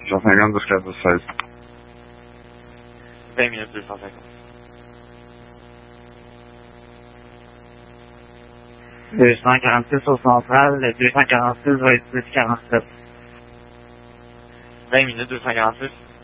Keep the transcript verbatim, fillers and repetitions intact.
cent cinquante douze quatorze seize. vingt minutes deux cent cinquante. deux cent quarante-six au central, le deux cent quarante-six va être dix quarante-sept. vingt minutes deux cent quarante-six.